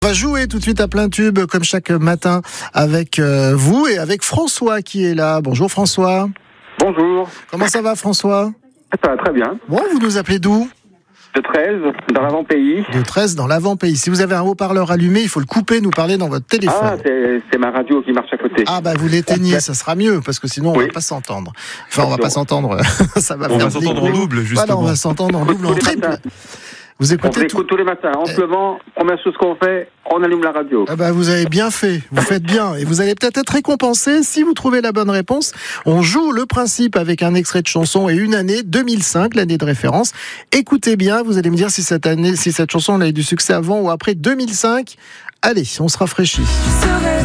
On va jouer tout de suite à plein tube comme chaque matin avec vous et avec François qui est là. Bonjour François. Bonjour. Comment ça va François ? Ça va très bien. Bon, vous nous appelez d'où ? De 13, dans l'avant-pays. De 13 dans l'avant-pays. Si vous avez un haut-parleur allumé, il faut le couper, nous parler dans votre téléphone. Ah, c'est ma radio qui marche à côté. Ah bah vous l'éteignez, ça sera mieux parce que sinon on Oui. va pas s'entendre. Enfin on va pas s'entendre, ça va On faire va s'entendre en double, justement. Voilà, on va s'entendre en double, en Tous les triple. matins. Vous On écoutez écoute tous les matins. En pleuvant, première chose qu'on fait, on allume la radio. Ah bah vous avez bien fait, vous faites bien et vous allez peut-être être récompensé si vous trouvez la bonne réponse. On joue le principe avec un extrait de chanson et une année 2005, l'année de référence. Écoutez bien, vous allez me dire si cette chanson elle a eu du succès avant ou après 2005. Allez, on se rafraîchit.